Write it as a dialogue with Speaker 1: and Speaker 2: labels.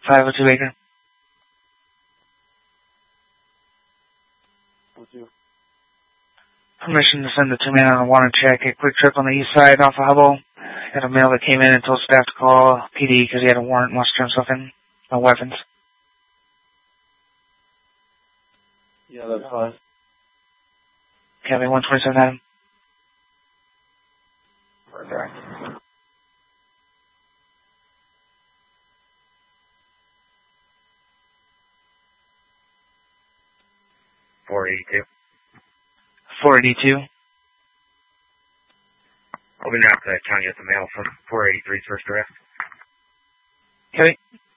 Speaker 1: 502 Acre. Permission to send the 2-man on a wanted check. A quick trip on the east side off of Hubble. Had a male that came in and told staff to call PD because he had a warrant and wants to turn himself in. No weapons.
Speaker 2: Yeah, that's fine.
Speaker 1: Copy 127 Adam.
Speaker 2: Perfect.
Speaker 3: $482.
Speaker 1: 482.
Speaker 3: I'll be now to County at the mail for 483's first arrest.
Speaker 1: Copy.